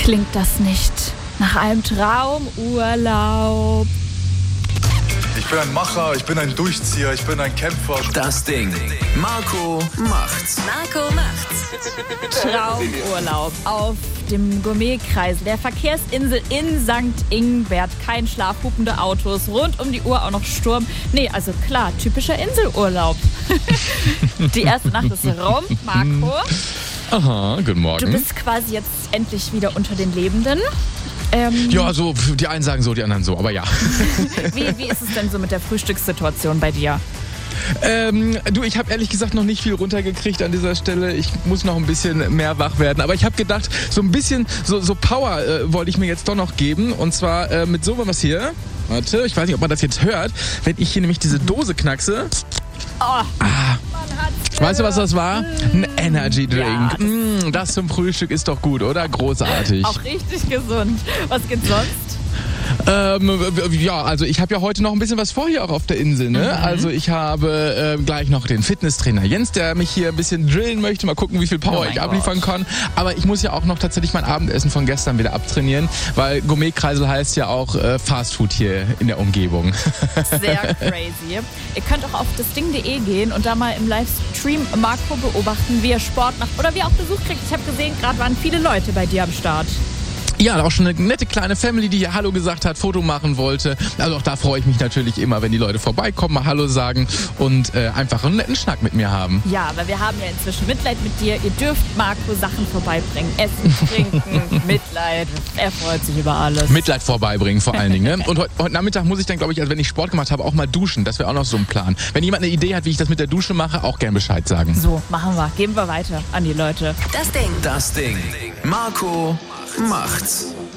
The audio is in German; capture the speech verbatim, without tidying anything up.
Klingt das nicht nach einem Traumurlaub? Ich bin ein Macher, ich bin ein Durchzieher, ich bin ein Kämpfer. Das Ding. Marco macht's. Marco macht's. Traumurlaub auf dem Gourmetkreisel der Verkehrsinsel in Sankt Ingbert. Kein Schlaf, hupende Autos, rund um die Uhr auch noch Sturm. Nee, also klar, typischer Inselurlaub. Die erste Nacht ist rum, Marco. Aha, guten Morgen. Du bist quasi jetzt endlich wieder unter den Lebenden. Ähm, Ja, so, die einen sagen so, die anderen so, aber ja. wie, wie ist es denn so mit der Frühstückssituation bei dir? Ähm, du, ich habe ehrlich gesagt noch nicht viel runtergekriegt an dieser Stelle. Ich muss noch ein bisschen mehr wach werden. Aber ich habe gedacht, so ein bisschen, so, so Power äh, wollte ich mir jetzt doch noch geben. Und zwar äh, mit so was hier. Warte, ich weiß nicht, ob man das jetzt hört. Wenn ich hier nämlich diese Dose knackse. Oh, Ah. man hat's Weißt du, was das war? Ein Mm. Energy Drink. Ja, das- Mm, das zum Frühstück ist doch gut, oder? Großartig. auch richtig gesund. Was gibt's sonst? Ähm, ja, also ich habe ja heute noch ein bisschen was vor hier auch auf der Insel, ne? Mhm. Also ich habe äh, gleich noch den Fitnesstrainer Jens, der mich hier ein bisschen drillen möchte, mal gucken, wie viel Power Oh mein ich abliefern Gott. kann. Aber ich muss ja auch noch tatsächlich mein Abendessen von gestern wieder abtrainieren, weil Gourmetkreisel heißt ja auch äh, Fastfood hier in der Umgebung. Sehr crazy. Ihr könnt auch auf das Ding punkt de gehen und da mal im Livestream Marco beobachten, wie er Sport macht oder wie er auch Besuch kriegt. Ich habe gesehen, gerade waren viele Leute bei dir am Start. Ja, auch schon eine nette kleine Family, die hier Hallo gesagt hat, Foto machen wollte. Also auch da freue ich mich natürlich immer, wenn die Leute vorbeikommen, mal Hallo sagen und äh, einfach einen netten Schnack mit mir haben. Ja, aber wir haben ja inzwischen Mitleid mit dir. Ihr dürft Marco Sachen vorbeibringen. Essen, trinken, Mitleid. Er freut sich über alles. Mitleid vorbeibringen vor allen Dingen. Ne? Und heute, heute Nachmittag muss ich dann, glaube ich, also wenn ich Sport gemacht habe, auch mal duschen. Das wäre auch noch so ein Plan. Wenn jemand eine Idee hat, wie ich das mit der Dusche mache, auch gern Bescheid sagen. So, machen wir. Geben wir weiter an die Leute. Das Ding. Das Ding. Marco macht's.